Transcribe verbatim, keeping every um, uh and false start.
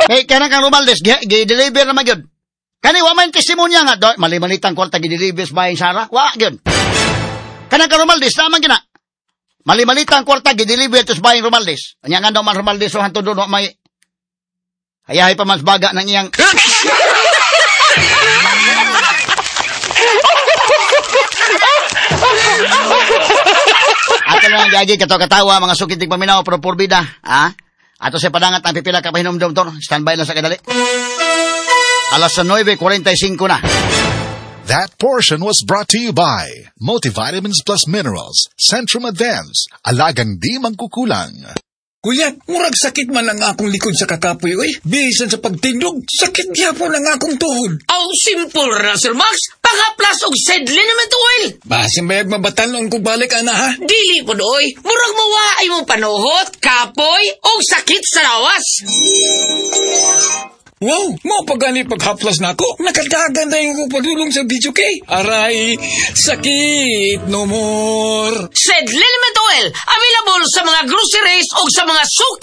Eh, kanang kang Romaldes, gi-deliver naman yun. Kani, wa man testimonya nga, do, mali-malitang kwarta gi-deliver sa bahay Sara, wa yun. Kanang kang Romaldes, naman gina. Mali-malitang kwarta gi-deliver to sa bahay Romaldes. Anya nga daw man Romaldes, so hanto doon, may hayahay pa mas baga ng iyang... Ato na lang gagi, katawa mga sukitig paminaw, pero purbida, ha? Ato sa padangat ang pipila ka pahinom, doktor. Standby lang sa kadali. Alas nine forty-five na. That portion was brought to you by Multivitamins Plus Minerals, Centrum Advance, alagang di mangkukulang. Kuya, murag sakit man ang akong likod sa kakapoy, oy. Bisan sa pagtindog, sakit gyapon ang akong tuhod. Aw, simple ra, Sir Max. Pangaplas og sedlin naman to, oil. Basin bayag mabatalon ko balik, ana, ha? Dili po, oy. Murag mawaay mong panuhot, kapoy, o sakit sa lawas. Wow, mo pagani paghaplas na ako. Nakadagan na yung padulong sa video kay. Aray, sakit no more. Sedlin naman to, oil. Available sa mga groceries o sa mga suki.